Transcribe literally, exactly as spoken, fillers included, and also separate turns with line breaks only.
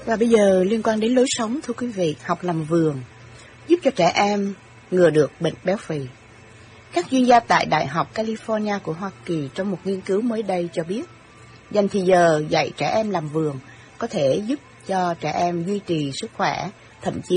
Và bây giờ liên quan đến lối sống, thưa quý vị, học làm vườn giúp cho trẻ em ngừa được bệnh béo phì. Các chuyên gia tại Đại học California của Hoa Kỳ trong một nghiên cứu mới đây cho biết, dành thì giờ dạy trẻ em làm vườn có thể giúp cho trẻ em duy trì sức khỏe, thậm chí